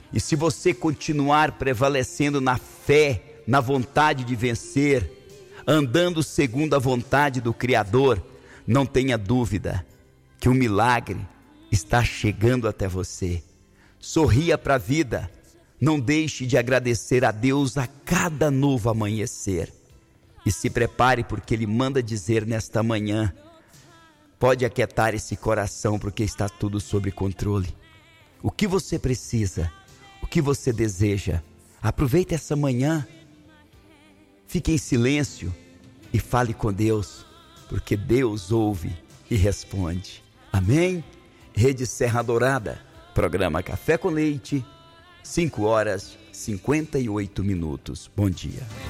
E se você continuar prevalecendo na fé, na vontade de vencer, andando segundo a vontade do Criador, não tenha dúvida que o milagre está chegando até você. Sorria para a vida, não deixe de agradecer a Deus a cada novo amanhecer. E se prepare, porque Ele manda dizer nesta manhã: pode aquietar esse coração, porque está tudo sob controle. O que você precisa, o que você deseja, aproveite essa manhã, fique em silêncio e fale com Deus, porque Deus ouve e responde. Amém? Rede Serra Dourada, programa Café com Leite, 5 horas 58 minutos. Bom dia.